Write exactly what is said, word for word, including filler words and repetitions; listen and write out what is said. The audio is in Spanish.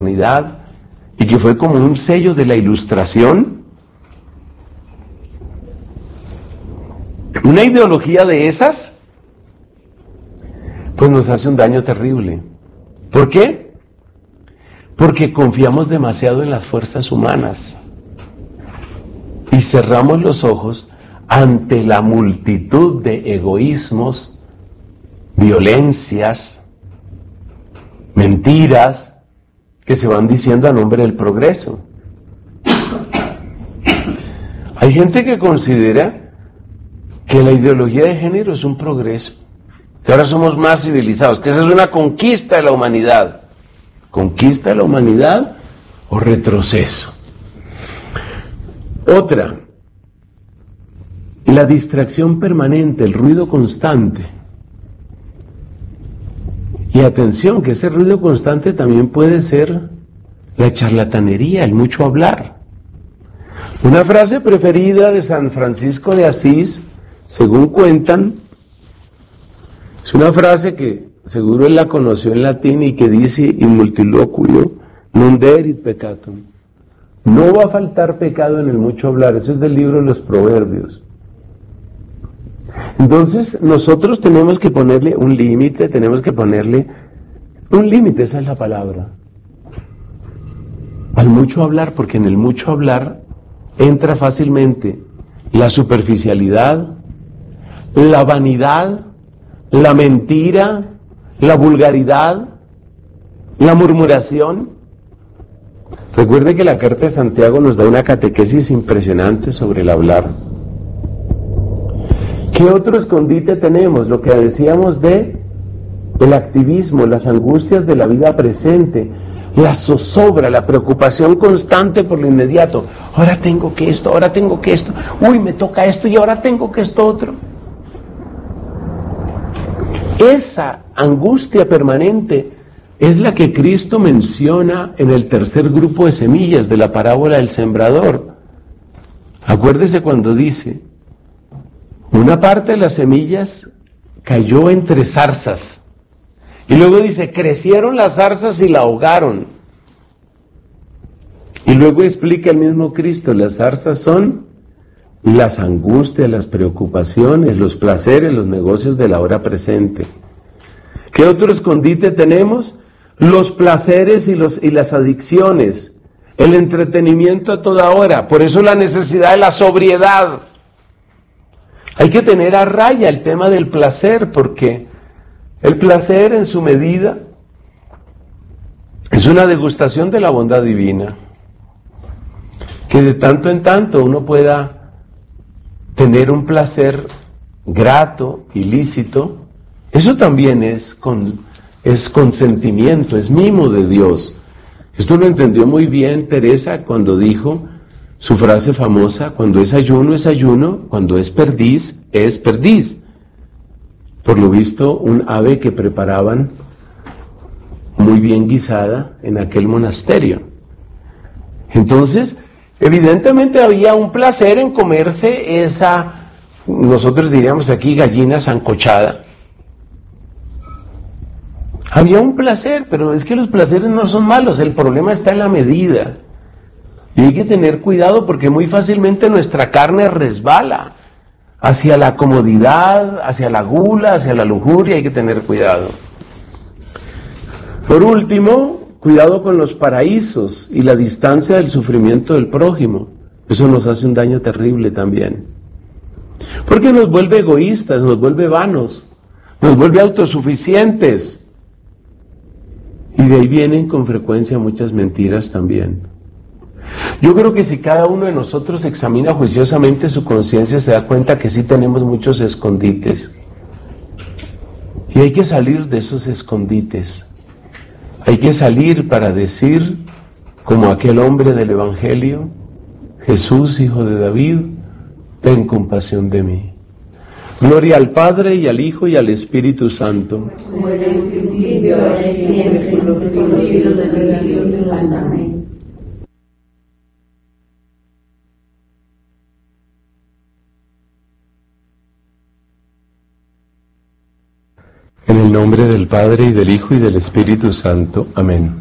modernidad y que fue como un sello de la Ilustración. Una ideología de esas, pues nos hace un daño terrible. ¿Por qué? Porque confiamos demasiado en las fuerzas humanas y cerramos los ojos ante la multitud de egoísmos, violencias, mentiras que se van diciendo a nombre del progreso. Hay gente que considera que la ideología de género es un progreso, que ahora somos más civilizados, que esa es una conquista de la humanidad. ¿Conquista de la humanidad o retroceso? Otra, la distracción permanente, el ruido constante. Y atención, que ese ruido constante también puede ser la charlatanería, el mucho hablar. Una frase preferida de San Francisco de Asís, según cuentan, es una frase que seguro él la conoció en latín y que dice: in multiloquio non derit peccatum. No va a faltar pecado en el mucho hablar. Eso es del libro de los Proverbios. Entonces nosotros tenemos que ponerle un límite, tenemos que ponerle un límite, esa es la palabra, al mucho hablar, porque en el mucho hablar entra fácilmente la superficialidad, la vanidad, la mentira, la vulgaridad, la murmuración. Recuerde que la carta de Santiago nos da una catequesis impresionante sobre el hablar. ¿Qué otro escondite tenemos? Lo que decíamos de el activismo, las angustias de la vida presente, la zozobra, la preocupación constante por lo inmediato. Ahora tengo que esto, ahora tengo que esto, uy, me toca esto y ahora tengo que esto otro. Esa angustia permanente es la que Cristo menciona en el tercer grupo de semillas de la parábola del sembrador. Acuérdese cuando dice: una parte de las semillas cayó entre zarzas. Y luego dice: crecieron las zarzas y la ahogaron. Y luego explica el mismo Cristo: las zarzas son las angustias, las preocupaciones, los placeres, los negocios de la hora presente. ¿Qué otro escondite tenemos? Los placeres y, los, y las adicciones, el entretenimiento a toda hora. Por eso la necesidad de la sobriedad. Hay que tener a raya el tema del placer, porque el placer en su medida es una degustación de la bondad divina. Que de tanto en tanto uno pueda tener un placer grato, ilícito, eso también es, con, es consentimiento, es mimo de Dios. Esto lo entendió muy bien Teresa cuando dijo su frase famosa: cuando es ayuno, es ayuno; cuando es perdiz, es perdiz. Por lo visto, un ave que preparaban muy bien guisada en aquel monasterio. Entonces, evidentemente había un placer en comerse esa, nosotros diríamos aquí, gallina sancochada. Había un placer, pero es que los placeres no son malos, el problema está en la medida. Y hay que tener cuidado porque muy fácilmente nuestra carne resbala hacia la comodidad, hacia la gula, hacia la lujuria. Hay que tener cuidado. Por último, cuidado con los paraísos y la distancia del sufrimiento del prójimo. Eso nos hace un daño terrible también. Porque nos vuelve egoístas, nos vuelve vanos, nos vuelve autosuficientes. Y de ahí vienen con frecuencia muchas mentiras también. Yo creo que si cada uno de nosotros examina juiciosamente su conciencia, se da cuenta que sí tenemos muchos escondites. Y hay que salir de esos escondites. Hay que salir para decir, como aquel hombre del Evangelio: Jesús, Hijo de David, ten compasión de mí. Gloria al Padre, y al Hijo, y al Espíritu Santo. Como en el principio, ahora y siempre, por los siglos de los siglos. Amén. En el nombre del Padre, y del Hijo, y del Espíritu Santo. Amén.